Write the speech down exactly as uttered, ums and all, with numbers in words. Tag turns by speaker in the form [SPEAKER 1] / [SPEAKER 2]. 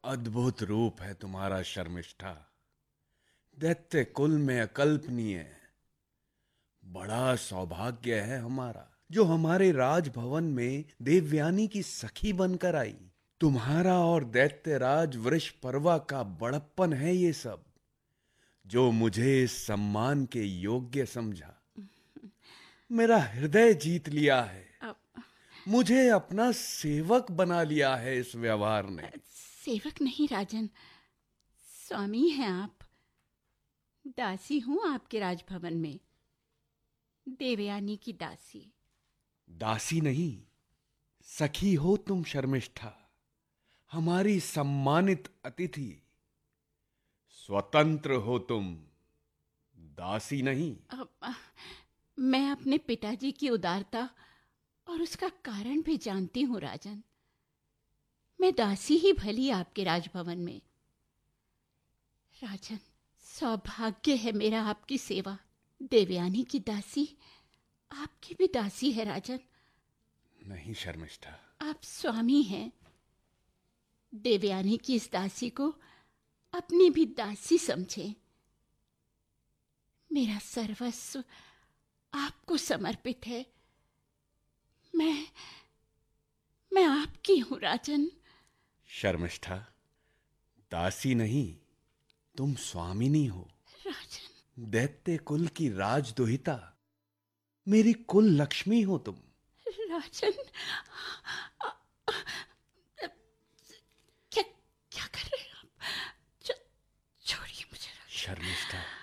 [SPEAKER 1] अद्भुत रूप है तुम्हारा शर्मिष्ठा। दैत्य कुल में अकल्पनीय। बड़ा सौभाग्य है हमारा जो हमारे राजभवन में देवयानी की सखी बनकर आई। तुम्हारा और दैत्य राज वृषपर्वा का बड़प्पन है ये सब, जो मुझे इस सम्मान के योग्य समझा। मेरा हृदय जीत लिया है, मुझे अपना सेवक बना लिया है इस व्यवहार ने।
[SPEAKER 2] सेवक नहीं राजन, स्वामी हैं आप। दासी हूं आपके राजभवन में, देवयानी की दासी।
[SPEAKER 1] दासी नहीं, सखी हो तुम शर्मिष्ठा, हमारी सम्मानित अतिथि। स्वतंत्र हो तुम, दासी नहीं।
[SPEAKER 2] अब, मैं अपने पिताजी की उदारता और उसका कारण भी जानती हूं राजन। मैं दासी ही भली आपके राजभवन में। राजन, सौभाग्य है मेरा आपकी सेवा। देवयानी की दासी आपकी भी दासी है राजन।
[SPEAKER 1] नहीं शर्मिष्ठा,
[SPEAKER 2] आप स्वामी हैं। देवयानी की इस दासी को अपनी भी दासी समझें। मेरा सर्वस्व आपको समर्पित है। मैं मैं आपकी हूं राजन।
[SPEAKER 1] शर्मिष्ठा, दासी नहीं, तुम स्वामिनी हो।
[SPEAKER 2] राजन,
[SPEAKER 1] दैत्य कुल की राजदुहिता, मेरी कुल लक्ष्मी हो तुम।
[SPEAKER 2] राजन, क्या क्या कर रहे हैं आप? छोड़िए मुझे राजन।
[SPEAKER 1] शर्मिष्ठा,